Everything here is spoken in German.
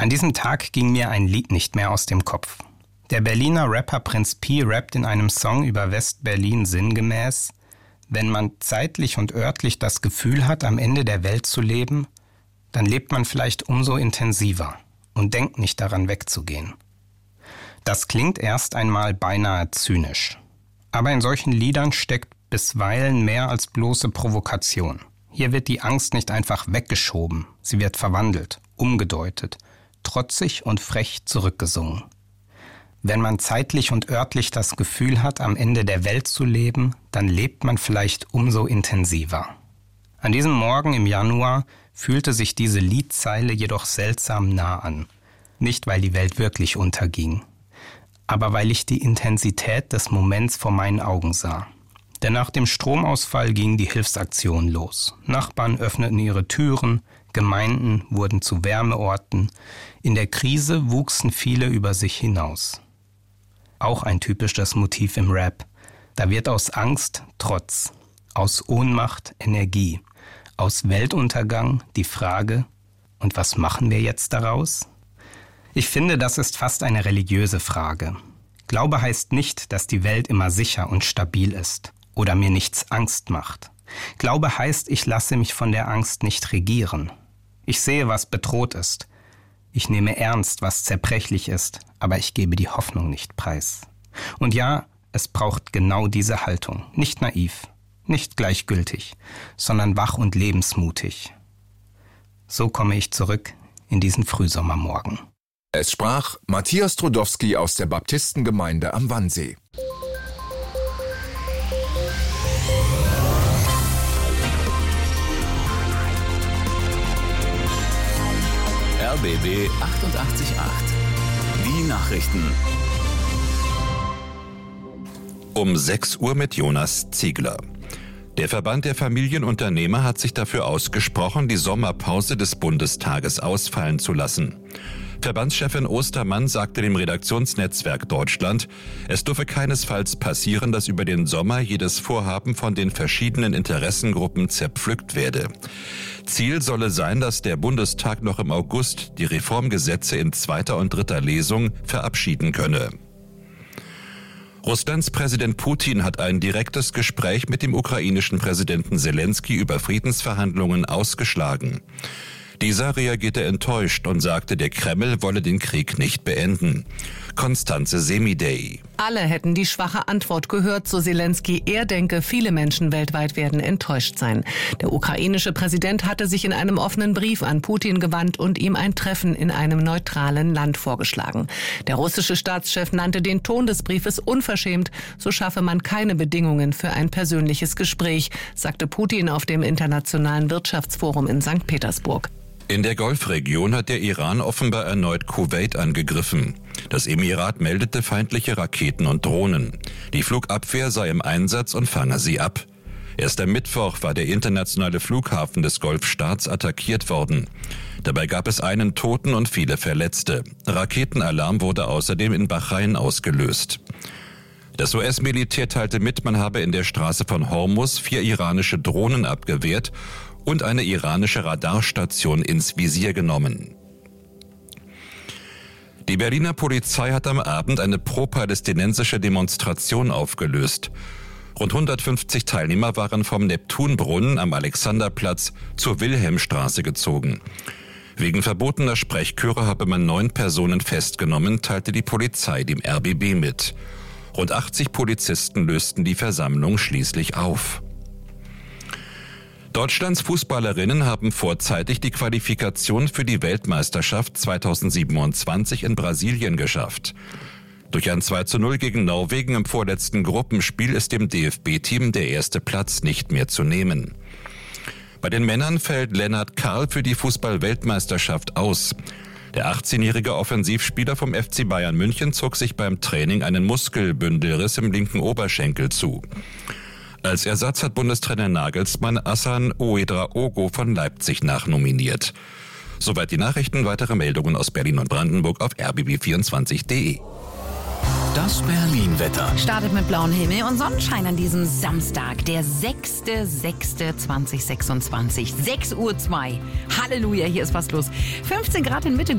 An diesem Tag ging mir ein Lied nicht mehr aus dem Kopf. Der Berliner Rapper Prinz Pi rappt in einem Song über West-Berlin sinngemäß: Wenn man zeitlich und örtlich das Gefühl hat, am Ende der Welt zu leben, dann lebt man vielleicht umso intensiver und denkt nicht daran wegzugehen. Das klingt erst einmal beinahe zynisch. Aber in solchen Liedern steckt bisweilen mehr als bloße Provokation. Hier wird die Angst nicht einfach weggeschoben, sie wird verwandelt, umgedeutet, trotzig und frech zurückgesungen. Wenn man zeitlich und örtlich das Gefühl hat, am Ende der Welt zu leben, dann lebt man vielleicht umso intensiver. An diesem Morgen im Januar fühlte sich diese Liedzeile jedoch seltsam nah an. Nicht, weil die Welt wirklich unterging, aber weil ich die Intensität des Moments vor meinen Augen sah. Denn nach dem Stromausfall ging die Hilfsaktion los. Nachbarn öffneten ihre Türen, Gemeinden wurden zu Wärmeorten. In der Krise wuchsen viele über sich hinaus. Auch ein typisches Motiv im Rap. Da wird aus Angst Trotz, aus Ohnmacht Energie, aus Weltuntergang die Frage: Und was machen wir jetzt daraus? Ich finde, das ist fast eine religiöse Frage. Glaube heißt nicht, dass die Welt immer sicher und stabil ist oder mir nichts Angst macht. Glaube heißt, ich lasse mich von der Angst nicht regieren. Ich sehe, was bedroht ist. Ich nehme ernst, was zerbrechlich ist, aber ich gebe die Hoffnung nicht preis. Und ja, es braucht genau diese Haltung. Nicht naiv, nicht gleichgültig, sondern wach und lebensmutig. So komme ich zurück in diesen Frühsommermorgen. Es sprach Matthias Trudowski aus der Baptistengemeinde am Wannsee. RBB 88.8. Die Nachrichten. Um 6 Uhr mit Jonas Ziegler. Der Verband der Familienunternehmer hat sich dafür ausgesprochen, die Sommerpause des Bundestages ausfallen zu lassen. Verbandschefin Ostermann sagte dem Redaktionsnetzwerk Deutschland, es dürfe keinesfalls passieren, dass über den Sommer jedes Vorhaben von den verschiedenen Interessengruppen zerpflückt werde. Ziel solle sein, dass der Bundestag noch im August die Reformgesetze in 2. und 3. Lesung verabschieden könne. Russlands Präsident Putin hat ein direktes Gespräch mit dem ukrainischen Präsidenten Selenskyj über Friedensverhandlungen ausgeschlagen. Dieser reagierte enttäuscht und sagte, der Kreml wolle den Krieg nicht beenden. Constanze Semidey. Alle hätten die schwache Antwort gehört, so Selenskyj. Er denke, viele Menschen weltweit werden enttäuscht sein. Der ukrainische Präsident hatte sich in einem offenen Brief an Putin gewandt und ihm ein Treffen in einem neutralen Land vorgeschlagen. Der russische Staatschef nannte den Ton des Briefes unverschämt. So schaffe man keine Bedingungen für ein persönliches Gespräch, sagte Putin auf dem Internationalen Wirtschaftsforum in St. Petersburg. In der Golfregion hat der Iran offenbar erneut Kuwait angegriffen. Das Emirat meldete feindliche Raketen und Drohnen. Die Flugabwehr sei im Einsatz und fange sie ab. Erst am Mittwoch war der internationale Flughafen des Golfstaats attackiert worden. Dabei gab es einen Toten und viele Verletzte. Raketenalarm wurde außerdem in Bahrain ausgelöst. Das US-Militär teilte mit, man habe in der Straße von Hormuz 4 iranische Drohnen abgewehrt und eine iranische Radarstation ins Visier genommen. Die Berliner Polizei hat am Abend eine pro-palästinensische Demonstration aufgelöst. Rund 150 Teilnehmer waren vom Neptunbrunnen am Alexanderplatz zur Wilhelmstraße gezogen. Wegen verbotener Sprechchöre habe man 9 Personen festgenommen, teilte die Polizei dem RBB mit. Rund 80 Polizisten lösten die Versammlung schließlich auf. Deutschlands Fußballerinnen haben vorzeitig die Qualifikation für die Weltmeisterschaft 2027 in Brasilien geschafft. Durch ein 2:0 gegen Norwegen im vorletzten Gruppenspiel ist dem DFB-Team der erste Platz nicht mehr zu nehmen. Bei den Männern fällt Lennart Karl für die Fußball-Weltmeisterschaft aus. Der 18-jährige Offensivspieler vom FC Bayern München zog sich beim Training einen Muskelbündelriss im linken Oberschenkel zu. Als Ersatz hat Bundestrainer Nagelsmann Hassan Ouedraogo von Leipzig nachnominiert. Soweit die Nachrichten. Weitere Meldungen aus Berlin und Brandenburg auf rbb24.de. Das Berlin-Wetter. Startet mit blauem Himmel und Sonnenschein an diesem Samstag, der 6.6.2026. 6:02 Uhr. Halleluja, hier ist was los. 15 Grad in Mitte.